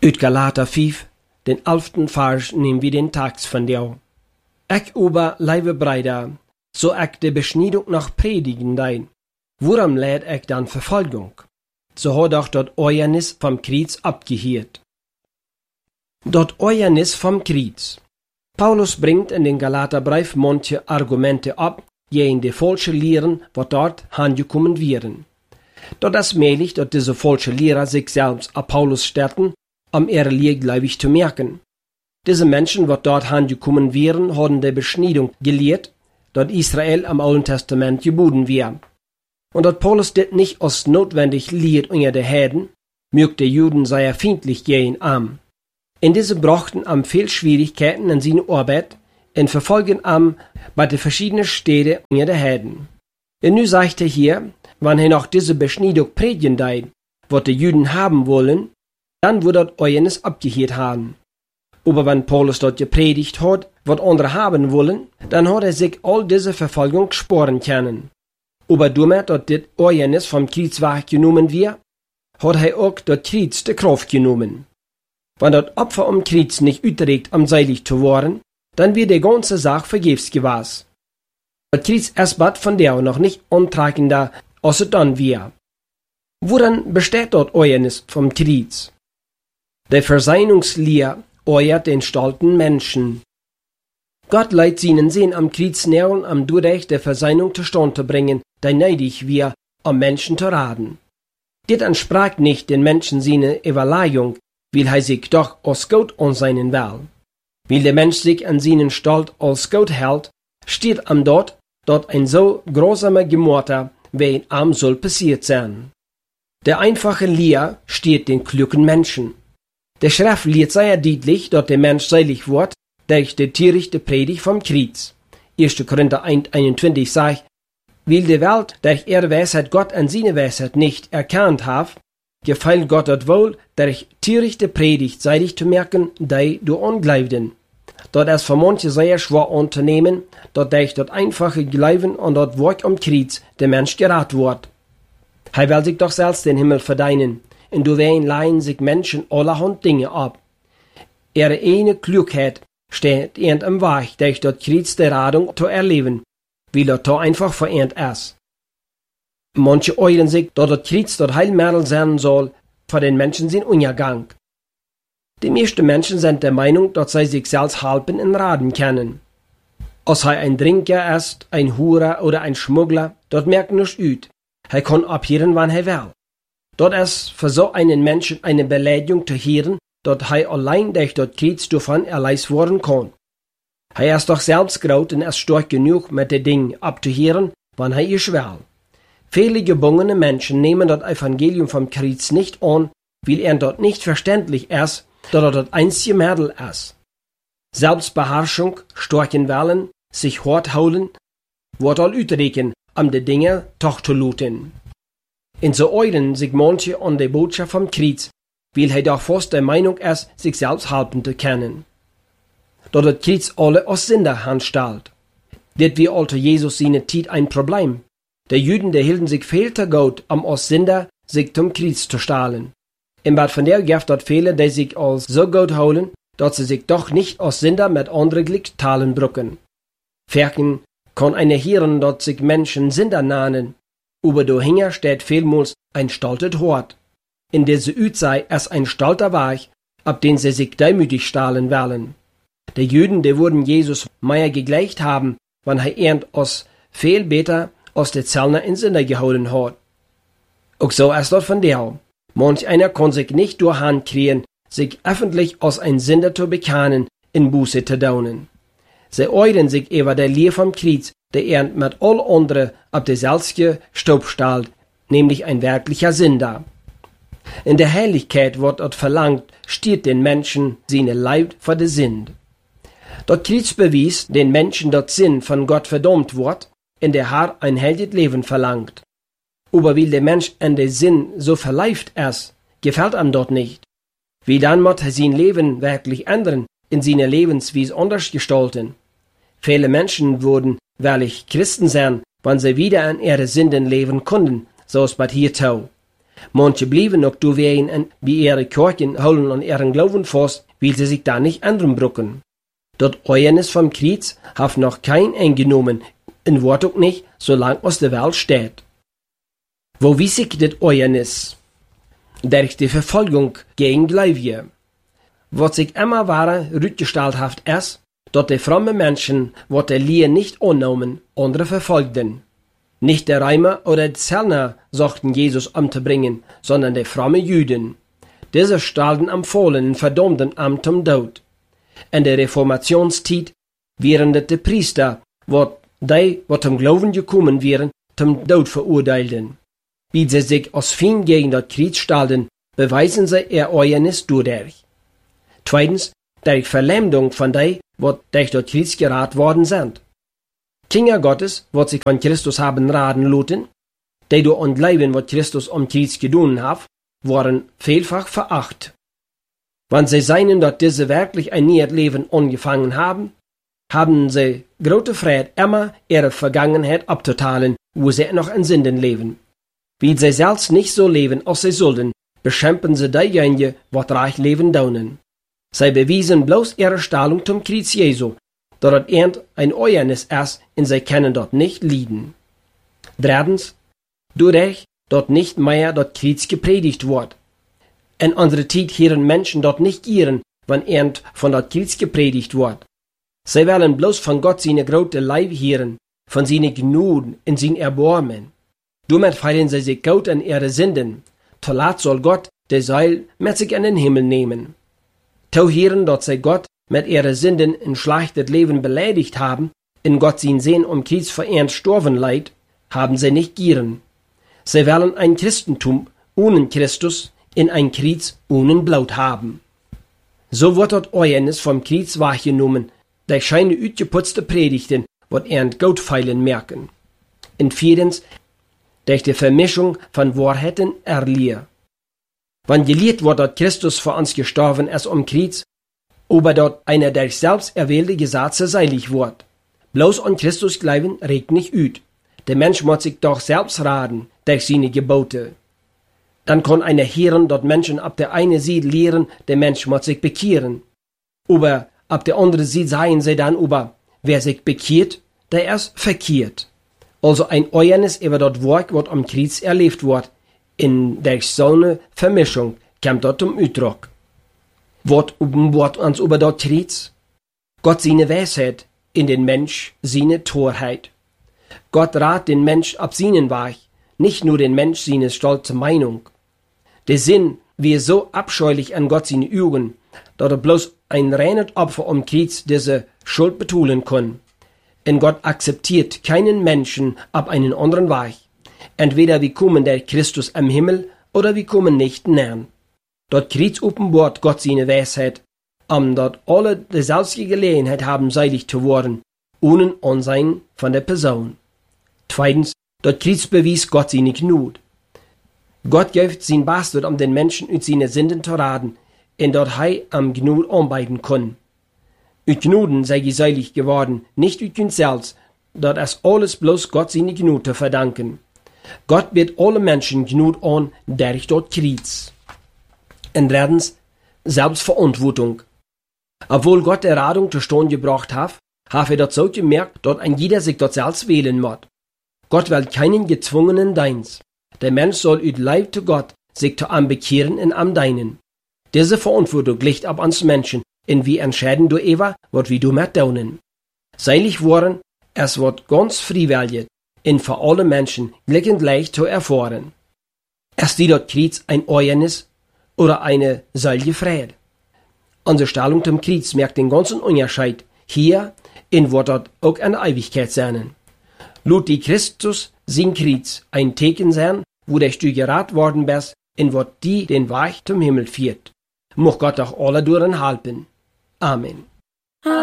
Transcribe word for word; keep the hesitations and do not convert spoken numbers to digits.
Uit Galater vijf, den elften vers, nehmen wir den Text von dir. Ik aber, lieve Brüder, so ik de besniedung noch predigen dein. Worum leid ik dann Verfolgung? So hat doch dort Euernis vom Kreuz abgehiert. Dort Euernis vom Kreuz. Paulus bringt in den Galaterbrief manche Argumente ab, gegen die falsche Lehren, was dort angekommen wären. Dort ist möglich, dass diese falsche Lehrer sich selbst an Paulus stätten, um ihre Lehre gläubig zu merken. Diese Menschen, was dort angekommen wären, haben die Beschneidung gelehrt, dass Israel am Alten Testament geboten wäre. Und dass Paulus das nicht als notwendig lehrt unter den Heiden, mögt die Juden sehr feindlich gegen am. In diese brachten am viel Schwierigkeiten in seine Arbeit, in Verfolgen am bei den verschiedenen Städten unter den Heiden. Und nun sagt er hier, wenn er noch diese Beschneidung predigen deit, was die Juden haben wollen, dann würde dort Euernis abgehiert haben. Aber wenn Paulus dort gepredigt hat, was andere haben wollen, dann hat er sich all diese Verfolgung sparen können. Aber damit, dass das Euernis vom Kreuz weggenommen wird, hat er auch das Kreuz die Kraft genommen. Wenn das Opfer am Kreuz nicht ütrigt, um seilig zu werden, dann wird die ganze Sache vergebens gewesen. Das Kreuz ist bald von der noch nicht antragender, als es dann wird. Woran besteht dort Euernis vom Kreuz? Der Versöhnungslehre euert den stolzen Menschen. Gott leiht seinen Sinn am Kreuz nähren, um durch der Versöhnung zustande zu bringen, der neidig wir, am Menschen zu raten. Dit entsprach nicht den Menschen seine Überleihung, weil er sich doch als Gott ansehen will. Weil der Mensch sich an seinen Stolz als Gott hält, steht am dort, dort ein so grausamer Gemorder wie in ihm soll passiert sein. Der einfache Lehre steht den klugen Menschen. Der Schrift lehrt sehr deutlich, dass der Mensch selig wird, durch die törichte Predigt vom Kreuz. erster Korinther eins einundzwanzig sagt, weil die Welt durch ihre Weisheit Gott an seine Weisheit nicht erkannt hat, gefällt Gott dort wohl, durch törichte Predigt seidig zu merken, die du ungläubden. Dort ist für manche sehr schwer unternehmen, dort durch das einfache Glauben und dort Wort am Kreuz der Mensch gerat wird. Er will sich doch selbst den Himmel verdienen, und du wen leihen sich Menschen allerhand Dinge ab. Ihre eine Klugheit steht ihnen im Weg, durch das Kreuz der Radung zu erleben, weil er da einfach vereint ist. Manche euren sich, dass das Kreuz das Heilmittel sein soll, für den Menschen sind Untergang. Die meisten Menschen sind der Meinung, dass sie sich selbst halten und raten können. Als er ein Trinker ist, ein Hurer oder ein Schmuggler, dort merkt nicht ut. Er kann abhören, wann er will. Dort ist für so einen Menschen eine Beleidigung zu hören, dass er allein durch das Kreuz davon erleist worden kann. Er ist doch selbst groß und ist stark genug, mit den Dingen abzuhören, wann er ihr will. Viele gebungene Menschen nehmen das Evangelium vom Kreuz nicht an, weil er dort nicht verständlich ist, dass er das einzige Mittel ist. Selbstbeherrschung, starken Willen, sich hart holen, wird all ütrigen, um die Dinge doch zu looten. In so euren sich manche an der Botschaft vom Kreuz, weil er doch fast der Meinung ist, sich selbst halten zu können. Dass das Kreuz alle als Sünder anstellt. Das wie alte Jesus seine Zeit ein Problem. Die Juden, die hielten sich viel zu gut, um als Sünder sich zum Kreuz zu stahlen. Im Bad von der gibt dort viele, die sich als so gut holen, dass sie sich doch nicht als Sünder mit anderen Glückstalen brücken. Ferken kann eine hören, dass sich Menschen Sünder nahen, aber dahinter steht vielmals ein stolzes Hort. In diese Üt sei es ein stolzer Weg, ab den sie sich demütig stahlen wollen. Die Juden, die wurden Jesus mehr gegleicht haben, wann er ernt als viel besser als der Zellner in Sünder geholen hat. Auch so ist dort von der. Manch einer kann sich nicht durch Hand kriegen, sich öffentlich als ein Sünder zu bekennen, in Buße zu daunen. Sie euren sich über der Lehre vom Kreuz, der er mit all anderen ab der selbstge Staub stahlt, nämlich ein wirklicher Sünder. In der Herrlichkeit wird dort verlangt, steht den Menschen seine Leib für die Sünd. Dort Kreuz bewies den Menschen dort Sinn von Gott verdammt wird, in der Herr ein heldes Leben verlangt. Aber weil der Mensch an der Sinn so verleift ist, gefällt ihm dort nicht. Wie dann muss er sein Leben wirklich ändern, in seiner Lebensweise anders gestalten. Viele Menschen würden wahrlich Christen sein, wenn sie wieder an ihre Sünden leben konnten, so ist bei hier tau. Manche blieben noch doorheen en bij ihre Kirchen houden an ihren Glauben fast, weil sie sich da nicht anderen brücken. Dort Euernis vom Kreuz hat noch kein eingenommen, in Wort auch nicht, solange aus der Welt steht. Wo wies ich das Euernis? Durch die Verfolgung gegen Gläubige. Was sich immer wahre rückgestellt hat, ist, dass die frommen Menschen, was der Lehre nicht annahmen, andere verfolgten. Nicht der Reimer oder die Zellner suchten Jesus umzubringen, sondern die frommen Juden. Diese stahlten am Fohlen und verdammten am zum Tod. In der Reformationszeit wären es die Priester, wat die, wat zum Glauben gekommen wären, zum Tod verurteilten. Wie sie sich aus Feind gegen das Kreuz stellten, beweisen sie ihr Euernis dadurch. Zweitens, durch Verleumdung von die, wat durch das Kreuz gerat worden sind. Kinder Gottes, wat sich von Christus haben raten lassen, die durch und Leben, wat Christus um Kreuz gedun hat, waren vielfach veracht. Wenn sie seinen, dass diese wirklich ein neues Leben angefangen haben, haben sie große Freude, immer ihre Vergangenheit abzuteilen, wo sie noch in Sünden leben. Wie sie selbst nicht so leben, als sie sollten, beschimpfen sie diejenigen, wat reich leben daunen. Sie bewiesen bloß ihre Stellung zum Kreuz Jesu, dass es ein Euernis ist, und sie können dort nicht leiden. Drittens, dadurch, dort nicht mehr dort Kreuz gepredigt wird. In unserer Zeit hören Menschen dort nicht ihren, wenn irgend von dort Kreuz gepredigt wird. Sie wollen bloß von Gott seine große Leib hören, von seine Gnuden in sein Erbarmen. Damit feiern sie sich Gott an ihre Sünden. Tolat soll Gott der Seil mit sich in den Himmel nehmen. To hören, dass sie Gott mit ihren Sünden in schlechtes Leben beleidigt haben, in Gott sein Sehen um Kreuz verehrt storven leid, haben sie nicht gieren. Sie wollen ein Christentum ohne Christus in ein Kreuz ohne Blut haben. So wird das Euernis vom Kreuz wahrgenommen, durch scheine utgeputzte Predigten, wat ernt Gottfeilen merken. Und viertens, durch die Vermischung von Wahrheiten erlehr. Wenn gelehrt wird, dass Christus für uns gestorben ist um Kreuz, aber dort einer durch selbst erwählte Gesetze seilig wird. Bloß an Christus glauben regt nicht üt. Der Mensch muss sich doch selbst raten, durch seine Gebote. Dann kann einer hören, dass Menschen ab der einen Seite lehren, der Mensch muss sich bekehren. Aber ab der anderen Seite sagen sie dann über, wer sich bekehrt, der ist verkehrt. Also ein Euernis über das Werk, was am Kreuz erlebt wird. In der so eine Vermischung kommt dort zum Ausdruck. Was offenbart uns über das Kreuz? Gott seine Weisheit, in den Mensch seine Torheit. Gott rat den Mensch ab seinen Weg, nicht nur den Mensch seine stolze Meinung. Der Sinn wie so abscheulich an Gott seine Augen, dass er bloß ein reines Opfer am Kreuz diese Schuld betulen kann. Und Gott akzeptiert keinen Menschen ab einen anderen Weg. Entweder wir kommen der Christus am Himmel oder wir kommen nicht näher. Dort Kreuz offenbart Gott seine Weisheit, um dort alle dieselbe Gelegenheit haben, seilig zu werden, ohne Ansehen von der Person. Zweitens, dort Kreuz bewies Gott seine Gnade. Gott gibt sein Bestes, um den Menschen aus seine Sünden zu raten, und dort hei am Gnade arbeiten kann. Ut Gnaden sei seilig geworden, nicht ut uns selbst, dort ist alles bloß Gott seine Gnade zu verdanken. Gott bietet alle Menschen Gnade an, durch dort Kreuz. Und drittens, Selbstverantwortung. Obwohl Gott der Radung zustande gebracht hat, hat er dort so gemerkt, dass ein jeder sich dort selbst wählen muss. Gott will keinen gezwungenen Deins. Der Mensch soll ut Leib zu Gott sich zu am bekehren in am Deinen. Diese Verantwortung liegt ab uns Menschen, in wie entscheiden du Eva, wat wie du mit daunen. Seilig worden, es wird ganz freiwillig, in für alle Menschen gleich leicht zu erfahren. Ist die dort Kreuz ein Euernis oder eine solche Freude? Unsere Stellung zum Kreuz merkt den ganzen Unterschied, hier in wird dort auch eine Ewigkeit sein. Lut die Christus sein Kreuz ein Teken sein, wo der du gerat worden bist, in wird die den Weg zum Himmel führt. Mocht Gott auch alle durch helfen. Amen.